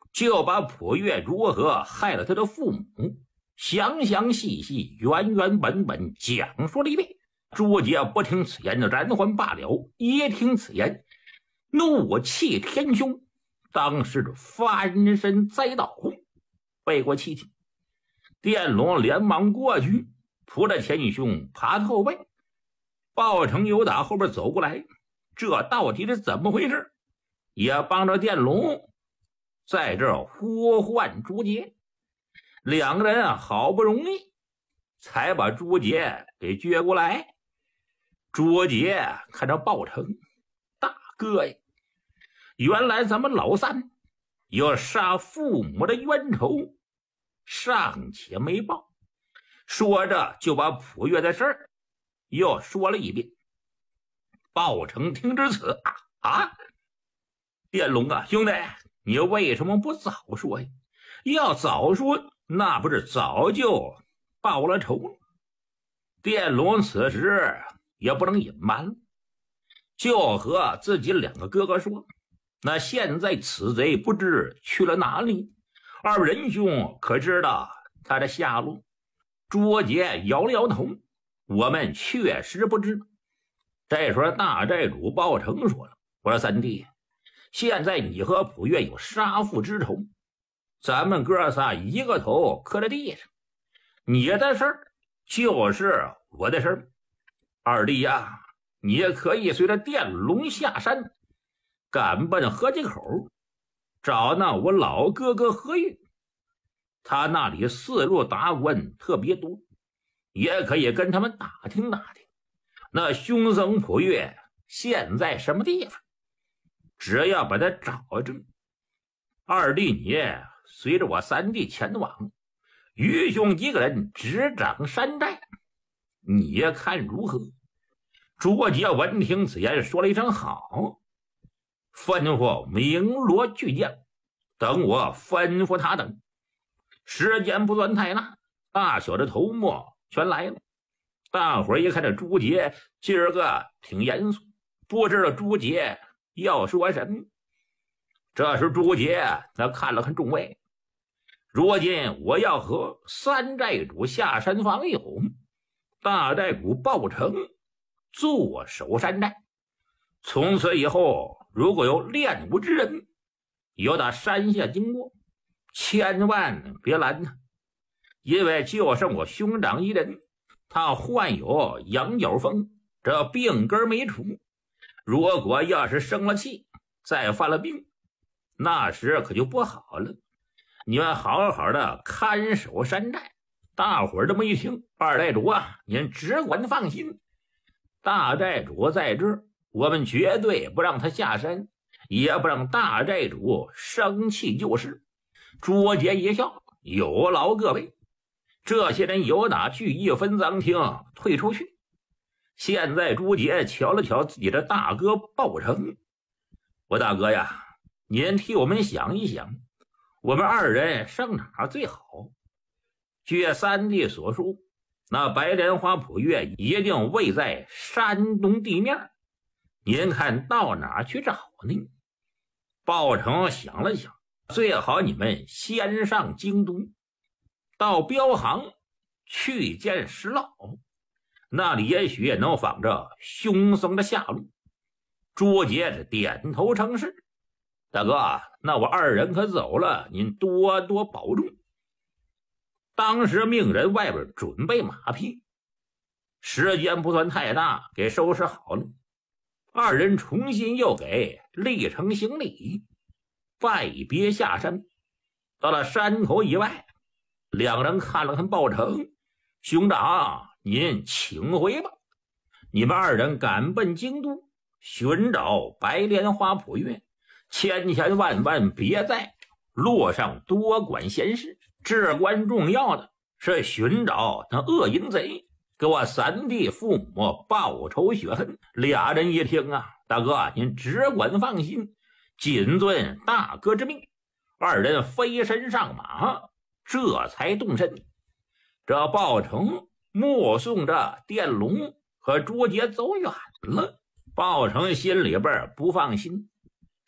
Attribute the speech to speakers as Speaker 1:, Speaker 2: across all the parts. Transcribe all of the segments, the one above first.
Speaker 1: 就把普月如何害了他的父母详详细细原原本本讲述了一遍。朱杰不听此言然还罢了，一听此言怒气填胸，当时翻身栽倒。背过气体，电龙连忙过去扑着田兄爬后背。鲍成又打后边走过来，这到底是怎么回事？也帮着电龙在这呼唤朱杰。两个人好不容易才把朱杰给撅过来。朱杰看着鲍成，大哥呀，原来咱们老三有杀父母的冤仇，尚且没报。说着就把普月的事儿又说了一遍。鲍成听至此电龙啊，兄弟，你为什么不早说呀？要早说，那不是早就报了仇了。电龙此时也不能隐瞒了，就和自己两个哥哥说，那现在此贼不知去了哪里，二仁兄可知道他的下落？朱杰摇了摇头，我们确实不知道。这时候大寨主鲍成说了，我说三弟，现在你和普月有杀父之仇，咱们哥仨一个头磕在地上，你的事儿就是我的事儿。二弟呀，你也可以随着电龙下山，赶奔河街口，找那我老哥哥何玉，他那里四路达官特别多，也可以跟他们打听打听那凶僧普月现在什么地方。只要把他找着，二弟你随着我三弟前往，于兄一个人执掌山寨，你看如何？朱杰闻听此言，说了一声好，吩咐鸣锣巨将，等我吩咐他等。时间不算太大，大小的头目全来了。大伙儿一看这朱杰今儿个挺严肃，不知道朱杰要说什么。这时朱杰他看了看众位，如今我要和三寨主下山访友，大寨主鲍成坐守山寨，从此以后如果有练武之人由那山下经过，千万别拦他，因为就剩我兄长一人，他患有羊角风，这病根没除，如果要是生了气再犯了病，那时可就不好了。你们好好的看守山寨。大伙儿这么一听，二寨主啊，您只管放心，大寨主在这儿，我们绝对不让他下山，也不让大寨主生气就是。朱杰一笑，有劳各位。这些人有哪去一分赃厅退出去。现在朱杰瞧了瞧自己的大哥鲍成，我大哥呀，您替我们想一想，我们二人上哪最好？据三弟所说，那白莲花普月一定位在山东地面，您看到哪去找呢？鲍成想了想，最好你们先上京都，到镖行去见石老，那里也许也能访着凶僧的下落。朱杰是点头称是，大哥，那我二人可走了，您多多保重。当时命人外边准备马匹，时间不算太大，给收拾好了。二人重新又给立成行礼，拜别下山。到了山口以外，两人看了看鲍成，兄长您请回吧。你们二人赶奔京都，寻找白莲花普月，千千万万别在路上多管闲事，至关重要的是寻找那恶淫贼，给我三弟父母报仇雪恨。俩人一听啊，大哥您只管放心，谨遵大哥之命。二人飞身上马，这才动身。这鲍成目送着电龙和朱杰走远了，鲍成心里边不放心，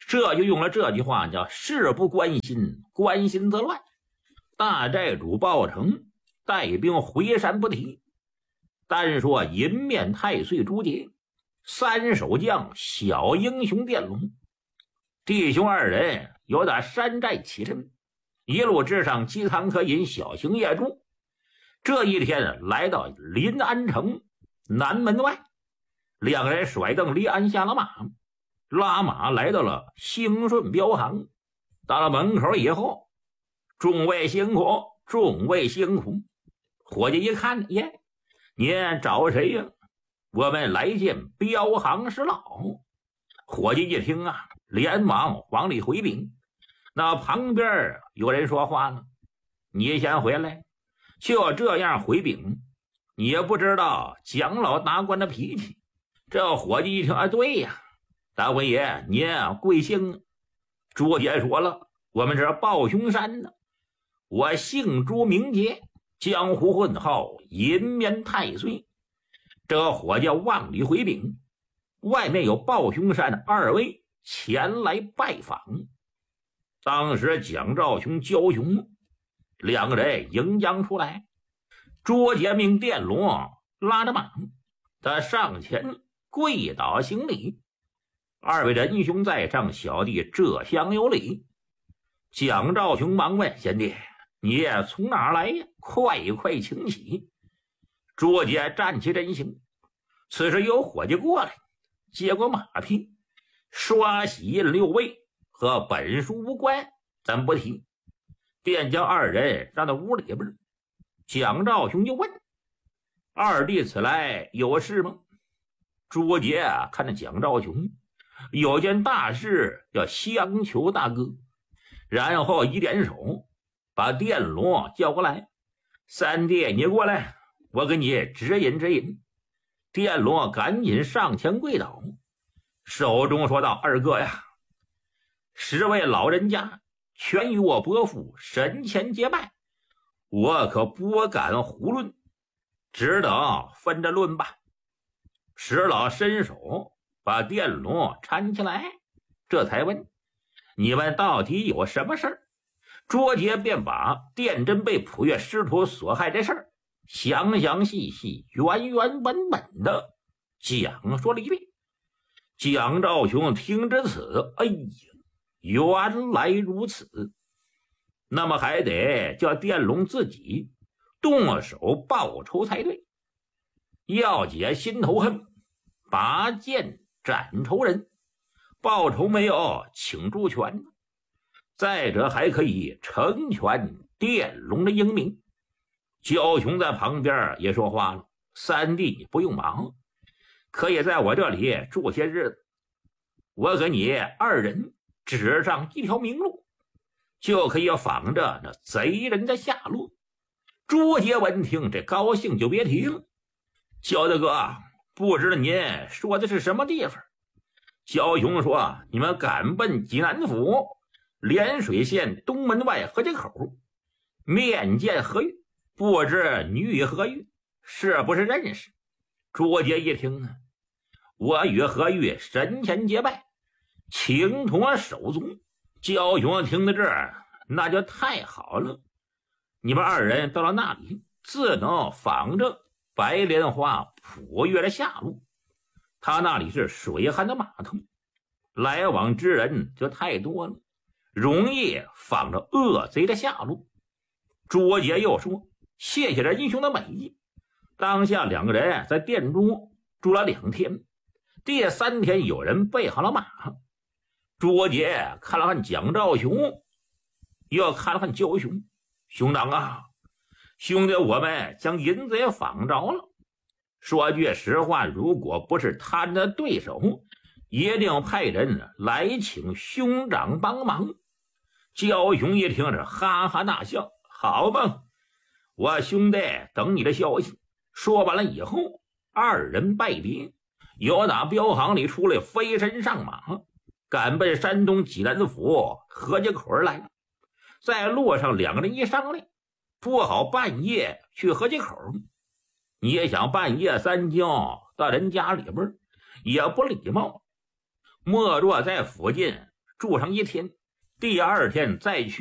Speaker 1: 这就用了这句话，叫事不关心，关心则乱。大寨主鲍成带兵回山不提，单说银面太岁朱杰，三守将小英雄电龙，弟兄二人由打山寨起身，一路之上饥餐可饮，小行夜住。这一天来到临安城南门外，两人甩蹬离鞍下了马，拉马来到了兴顺镖行。到了门口以后，众位辛苦，众位辛苦。伙计一看，耶，您找谁呀？我们来见镖行使老。伙计一听啊，连忙往里回禀。那旁边有人说话了：你先回来。就这样回禀，你也不知道蒋老大官的脾气。这伙计一听啊，对呀，大官爷您贵姓啊？朱杰说了，我们是鲍雄山的，我姓朱名杰，江湖混号银面太岁。这伙计往里回禀，外面有鲍雄山二位前来拜访。当时蒋兆雄、焦雄两个人迎将出来，朱杰命电龙拉着马，他上前跪倒行礼。二位仁兄在上，小弟这厢有礼。蒋兆雄忙问：贤弟，你从哪儿来呀？快快请起。朱杰站起身形，此时有伙计过来，接过马匹，刷洗印六位，和本书无关，咱不提。便将二人让到屋里边。蒋兆雄就问：二弟此来有事吗？朱杰看着蒋兆雄，有件大事要相求大哥。然后一点手，把电龙叫过来：三弟你过来，我给你指引指引。电龙赶紧上前跪倒，手中说道：二哥呀，十位老人家全与我伯父神前结拜，我可不敢胡论，只等分着论吧。石老伸手把电龙搀起来，这才问：你们到底有什么事儿？卓杰便把电真被普越师徒所害这事儿详详细细、原原本本的讲说了一遍。蒋兆雄听至此，哎呀，原来如此，那么还得叫电龙自己动手报仇才对。要解心头恨，拔剑斩仇人，报仇没有请助拳，再者还可以成全电龙的英名。焦雄在旁边也说话了：三弟你不用忙，可以在我这里住些日子，我给你二人指上一条明路，就可以仿着那贼人的下落。朱杰闻听这高兴就别提了：焦大哥，不知道您说的是什么地方？焦雄说：你们赶奔济南府涟水县东门外河街口，面见何玉，不知你与何玉是不是认识？朱杰一听啊，我与何玉神前结拜，情同手足。焦雄听到这儿，那就太好了。你们二人到了那里，自能仿着白莲花普越的下路。他那里是水旱的码头，来往之人就太多了，容易仿着恶贼的下路。朱杰又说：谢谢仁兄的美意。当下两个人在殿中住了2天，第3天有人备好了马。朱杰看了看蒋兆雄，又看了看焦雄：兄长啊，兄弟我们将淫贼仿着了。说句实话，如果不是他的对手，一定派人来请兄长帮忙。焦雄一听是哈哈大笑：好吧，我兄弟等你的消息。说完了以后，二人拜别，由打镖行里出来，飞身上马，赶奔山东济南府河街口而来。在路上两个人一商量，不好半夜去河街口，你也想半夜3更到人家里边也不礼貌，莫若在附近住上一天，第二天再去。